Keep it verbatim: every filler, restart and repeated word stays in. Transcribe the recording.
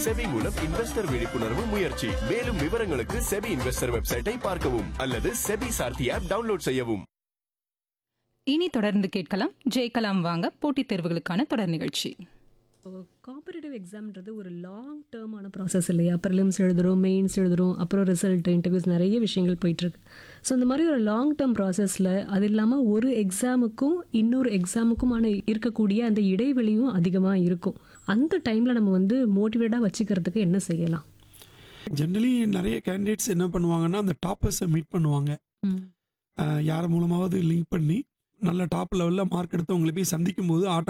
SEBI மூலம் investor விழிப்புணர்வு முயற்சி. மேலும் விவரங்களுக்கு செபி இன்வெஸ்டர் வெப்சைட்டை பார்க்கவும் அல்லது செபி சார்த்தி ஆப் டவுன்லோட் செய்யவும். இனி தொடர்ந்து கேட்கலாம் ஜெயிக்கலாம் வாங்க போட்டித் தேர்வுகளுக்கான தொடர் நிகழ்ச்சி. காம்படிட்டிவ் எக்ஸாம்ன்றது ஒரு லாங் டேர்மான ப்ராசஸ் இல்லையா? ப்ரிலிம்ஸ் எழுதுகிறோம், மெயின்ஸ் எழுதுகிறோம், அப்புறம் ரிசல்ட், இன்டர்வியூஸ், நிறைய விஷயங்கள் போயிட்டுருக்கு. ஸோ இந்த மாதிரி ஒரு லாங் டேர்ம் ப்ராசஸில் அது இல்லாமல் ஒரு எக்ஸாமுக்கும் இன்னொரு எக்ஸாமுக்குமான இருக்கக்கூடிய அந்த இடைவெளியும் அதிகமாக இருக்கும். அந்த டைமில் நம்ம வந்து மோட்டிவேட்டாக வச்சுக்கிறதுக்கு என்ன செய்யலாம்? ஜென்ரலி நிறைய கேண்டிடேட்ஸ் என்ன பண்ணுவாங்கன்னா, அந்த டாப்பர்ஸை மீட் பண்ணுவாங்க. யார் மூலமாவது லிங்க் பண்ணி நல்ல டாப் லெவலில் மார்க் எடுத்து அவங்களை போய் சந்திக்கும் போது